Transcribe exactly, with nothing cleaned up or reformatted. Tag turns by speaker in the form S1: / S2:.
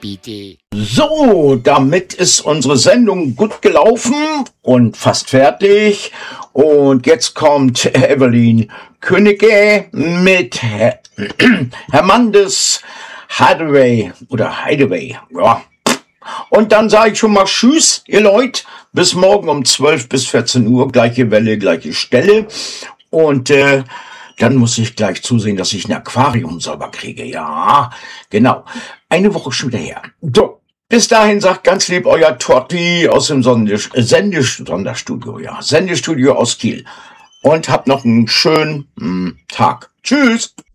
S1: bitte.
S2: So, damit ist unsere Sendung gut gelaufen und fast fertig. Und jetzt kommt Evelyn Königke mit Herr Hermandes Hideaway oder Hideaway. Ja. Und dann sage ich schon mal Tschüss, ihr Leute. Bis morgen um zwölf bis vierzehn Uhr. Gleiche Welle, gleiche Stelle. Und äh, dann muss ich gleich zusehen, dass ich ein Aquarium sauber kriege. Ja, genau. Eine Woche schon wieder her. So, bis dahin sagt ganz lieb euer Torti aus dem Sondes- äh, Sendes- Sonderstudio. Ja, Sendestudio aus Kiel. Und habt noch einen schönen mh, Tag. Tschüss.